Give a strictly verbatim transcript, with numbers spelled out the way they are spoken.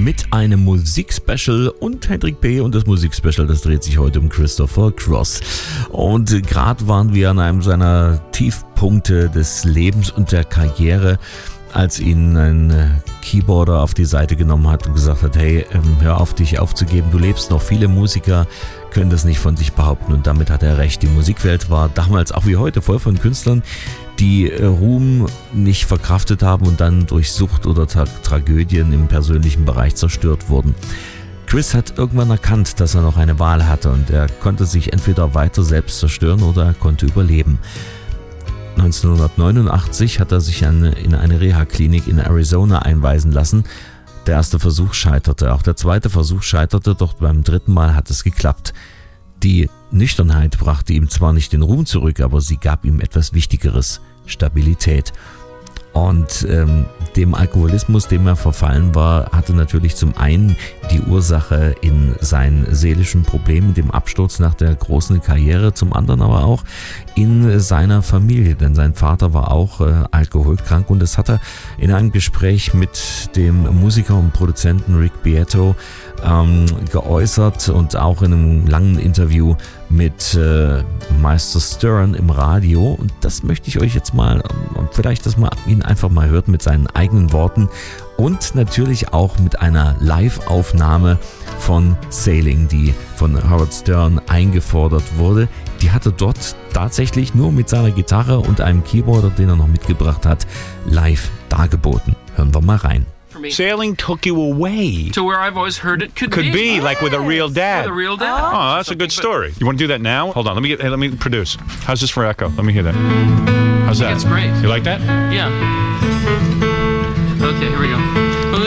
mit einem Musikspecial und Hendrik P. Und das Musikspecial, das dreht sich heute um Christopher Cross. Und gerade waren wir an einem seiner Tiefpunkte des Lebens und der Karriere, als ihn ein Keyboarder auf die Seite genommen hat und gesagt hat, hey, hör auf, dich aufzugeben, du lebst noch. Viele Musiker können das nicht von sich behaupten, und damit hat er recht. Die Musikwelt war damals auch wie heute voll von Künstlern, die Ruhm nicht verkraftet haben und dann durch Sucht oder Tra- Tragödien im persönlichen Bereich zerstört wurden. Chris hat irgendwann erkannt, dass er noch eine Wahl hatte, und er konnte sich entweder weiter selbst zerstören oder er konnte überleben. neunzehnhundertneunundachtzig hat er sich in eine Reha-Klinik in Arizona einweisen lassen. Der erste Versuch scheiterte, auch der zweite Versuch scheiterte, doch beim dritten Mal hat es geklappt. Die Nüchternheit brachte ihm zwar nicht den Ruhm zurück, aber sie gab ihm etwas Wichtigeres: Stabilität. Und ähm, dem Alkoholismus, dem er verfallen war, hatte natürlich zum einen die Ursache in seinen seelischen Problemen, dem Absturz nach der großen Karriere, zum anderen aber auch in seiner Familie, denn sein Vater war auch äh, alkoholkrank, und das hat er in einem Gespräch mit dem Musiker und Produzenten Rick Beato ähm, geäußert, und auch in einem langen Interview mit äh, Meister Stern im Radio. Und das möchte ich euch jetzt mal, vielleicht, dass man ihn einfach mal hört mit seinen eigenen Worten, und natürlich auch mit einer Live-Aufnahme von Sailing, die von Howard Stern eingefordert wurde. Die hat er dort tatsächlich nur mit seiner Gitarre und einem Keyboarder, den er noch mitgebracht hat, live dargeboten. Hören wir mal rein. Sailing took you away to where I've always heard it could, could be. be, like with a real dad. With a real dad. Oh, that's a good story. You want to do that now? Hold on, let me get. Hey, let me produce. How's this for echo? Let me hear that. How's that? It's great. You like that? Yeah. Okay, here we go.